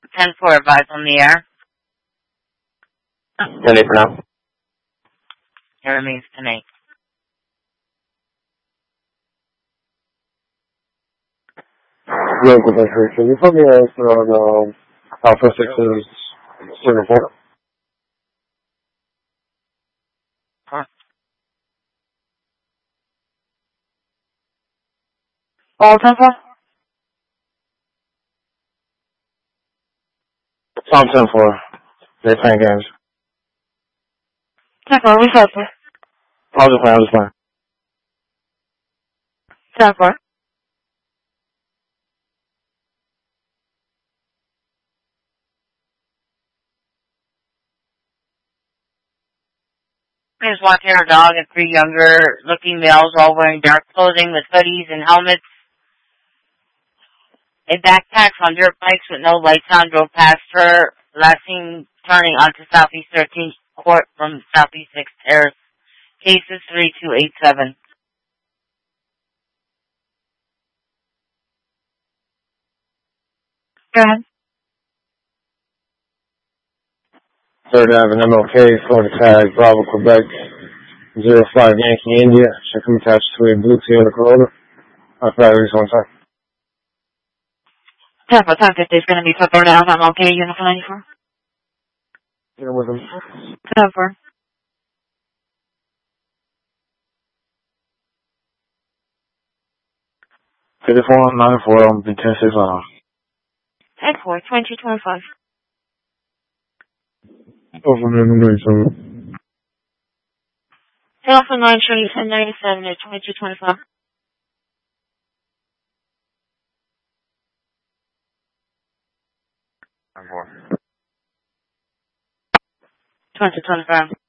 10-4, advise on the air. 10-8 for now. It remains 10-8. Real good, can you put me as on Alpha 6's report? All 10-4? Tom 10-4. They're playing games. 10-4, we said, sir. I was just playing. 10-4. Is watching her dog and 3 younger-looking males all wearing dark clothing with hoodies and helmets and backpacks on dirt bikes with no lights on drove past her, last seen turning onto Southeast 13th Court from Southeast 6th Terrace. Cases 3287. Go ahead. 3rd Avenue, MLK, Florida tag, Bravo, Quebec, 05 Yankee, India. Check them attached to a blue Toyota Corolla. Batteries one time. 10-4, 10-50 is going to be put there now. MLK, Uniform 94. Get him with him. 10-4. Fifty-four, 94, I'll be 10-6 on. 10-4, 2025. Over the Alpha 9, showing 1097 at 2225. 4. 2025.